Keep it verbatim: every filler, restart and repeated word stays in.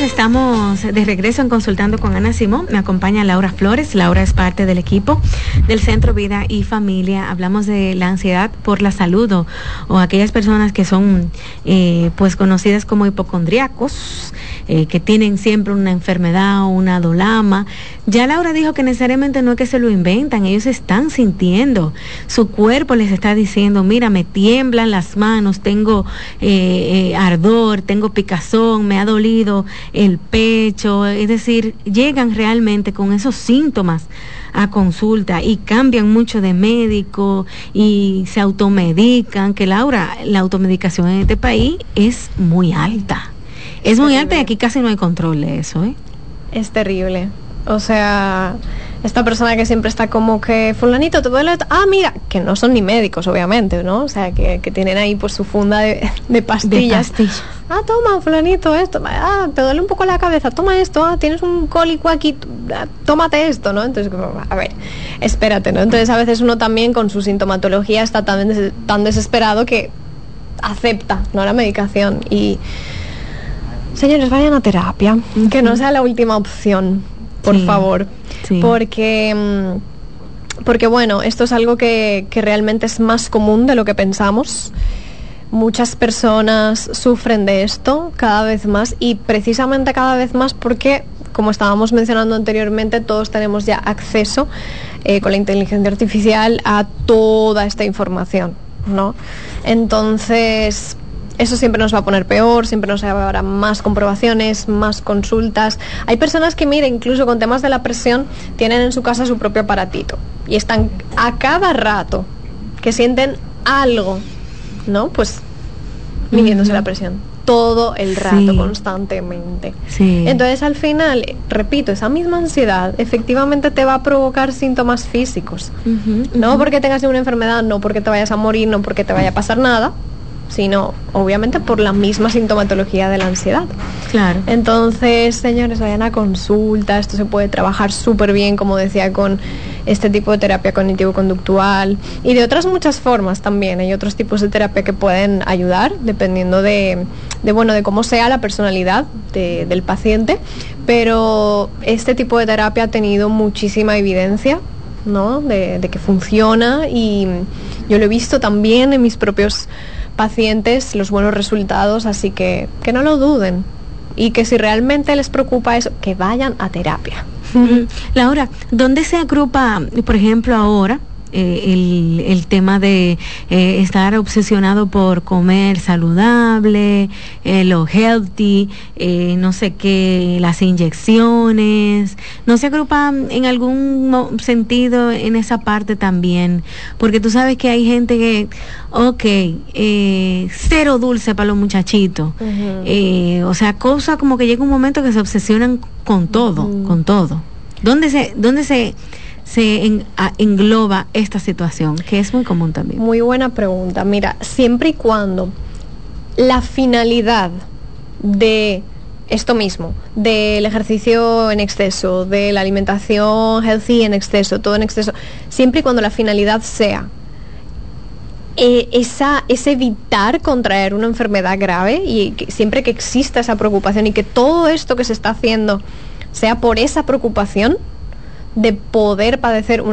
estamos de regreso en Consultando con Ana Simón. Me acompaña Laura Flores. Laura es parte del equipo del Centro Vida y Familia. Hablamos de la ansiedad por la salud o, o aquellas personas que son eh, pues conocidas como hipocondríacos, eh, que tienen siempre una enfermedad o una dolama. Ya Laura dijo que necesariamente no es que se lo inventan, ellos están sintiendo, su cuerpo les está diciendo, mira, me tiemblan las manos, tengo eh, eh, ardor, tengo picazón, me ha dolido el pecho, es decir, llegan realmente con esos síntomas a consulta y cambian mucho de médico y se automedican, que Laura, la automedicación en este país es muy alta, es muy alta y aquí casi no hay control de eso, ¿eh? Es terrible. O sea, esta persona que siempre está como que, fulanito, te duele, ah, mira, que no son ni médicos, obviamente, ¿no? O sea, que, que tienen ahí pues su funda de, de pastillas. De pastillas. Ah, toma, fulanito, esto, ah, te duele un poco la cabeza, toma esto, ah, tienes un cólico aquí, ah, tómate esto, ¿no? Entonces, a ver, espérate, ¿no? Entonces a veces uno también con su sintomatología está tan, des- tan desesperado que acepta, ¿no?, la medicación. Y, señores, vayan a terapia, uh-huh. que no sea la última opción. Por sí, favor, sí. porque porque bueno, esto es algo que, que realmente es más común de lo que pensamos. Muchas personas sufren de esto cada vez más y precisamente cada vez más porque, como estábamos mencionando anteriormente, todos tenemos ya acceso eh, con la inteligencia artificial a toda esta información, ¿no? Entonces, eso siempre nos va a poner peor, siempre nos llevará más comprobaciones, más consultas. Hay personas que, mira, incluso con temas de la presión, tienen en su casa su propio aparatito y están a cada rato que sienten algo, ¿no? Pues midiéndose uh-huh. la presión todo el rato, sí. constantemente. Sí. Entonces, al final, repito, esa misma ansiedad efectivamente te va a provocar síntomas físicos. Uh-huh, no uh-huh. porque tengas una enfermedad, no porque te vayas a morir, no porque te vaya a pasar nada, sino obviamente por la misma sintomatología de la ansiedad. Claro. Entonces, señores, vayan a consulta, esto se puede trabajar súper bien, como decía, con este tipo de terapia cognitivo-conductual y de otras muchas formas también. Hay otros tipos de terapia que pueden ayudar, dependiendo de, de bueno, de cómo sea la personalidad de, del paciente, pero este tipo de terapia ha tenido muchísima evidencia, ¿no?, de, de que funciona, y yo lo he visto también en mis propios pacientes, los buenos resultados, así que que no lo duden y que si realmente les preocupa eso, que vayan a terapia. Mm. Laura, ¿dónde se agrupa, por ejemplo, ahora eh, el, el tema de eh, estar obsesionado por comer saludable, eh, lo healthy, eh, no sé qué, las inyecciones? ¿No se agrupa en algún sentido en esa parte también? Porque tú sabes que hay gente que, ok, eh, cero dulce para los muchachitos, uh-huh. eh, o sea, cosa como que llega un momento que se obsesionan con todo, uh-huh. con todo. ¿Dónde se, dónde se se en, a, engloba esta situación, que es muy común también? Muy buena pregunta. Mira, siempre y cuando la finalidad de esto mismo, del ejercicio en exceso, de la alimentación healthy en exceso, todo en exceso, siempre y cuando la finalidad sea eh, esa, es evitar contraer una enfermedad grave, y que siempre que exista esa preocupación y que todo esto que se está haciendo sea por esa preocupación de poder padecer una